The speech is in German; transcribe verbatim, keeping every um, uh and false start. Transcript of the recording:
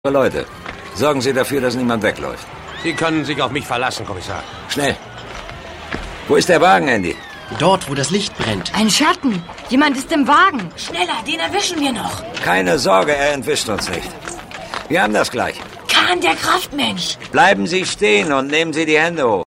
Leute, sorgen Sie dafür, dass niemand wegläuft. Sie können sich auf mich verlassen, Kommissar. Schnell. Wo ist der Wagen, Andy? Dort, wo das Licht brennt. Ein Schatten. Jemand ist im Wagen. Schneller, den erwischen wir noch. Keine Sorge, er entwischt uns nicht. Wir haben das gleich. Kahn, der Kraftmensch. Bleiben Sie stehen und nehmen Sie die Hände hoch.